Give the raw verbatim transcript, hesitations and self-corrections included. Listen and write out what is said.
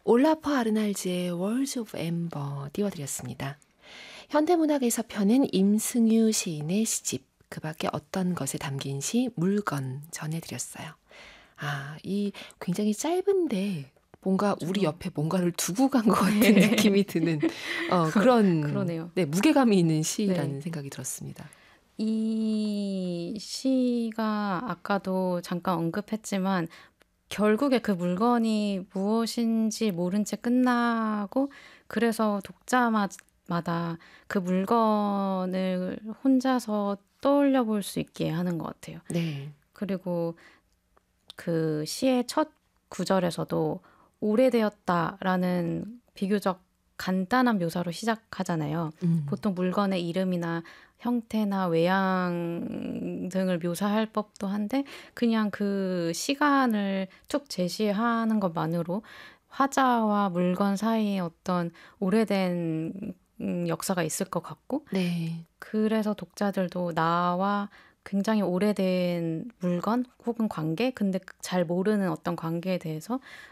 올라프 아르날즈의 월즈 오브 엠버 띄워드렸습니다. 현대문학에서 펴낸 임승유 시인의 시집 그 밖에 어떤 것에 담긴 시 물건 전해드렸어요. 아, 이 굉장히 짧은데 뭔가 우리 그죠. 옆에 뭔가를 두고 간 것 같은 네. 느낌이 드는 어, 그런 그러네요. 네, 무게감이 있는 네. 시라는 생각이 들었습니다. 이 시가 아까도 잠깐 언급했지만 결국에 그 물건이 무엇인지 모른 채 끝나고 그래서 독자마다 그 물건을 혼자서 떠올려 볼 수 있게 하는 것 같아요. 네. 그리고 그 시의 첫 구절에서도 오래되었다라는 비교적 간단한 묘사로 시작하잖아요. 음. 보통 물건의 이름이나 형태나 외양 등을 묘사할 법도 한데 그냥 그 시간을 쭉 제시하는 것만으로 화자와 물건 사이에 어떤 오래된 음, 역사가 있을 것 같고 네. 그래서 독자들도 나와 굉장히 오래된 물건 혹은 관계, 근데 잘 모르는 어떤 관계에 대해서